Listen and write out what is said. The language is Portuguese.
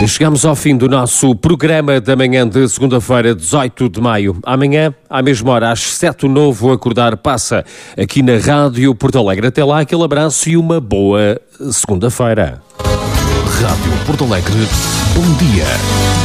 Chegamos ao fim do nosso programa da manhã de segunda-feira, 18 de maio. Amanhã, à mesma hora, às 7, o novo Acordar passa aqui na Rádio Porto Alegre. Até lá, aquele abraço e uma boa segunda-feira. Rádio Porto Alegre, bom dia.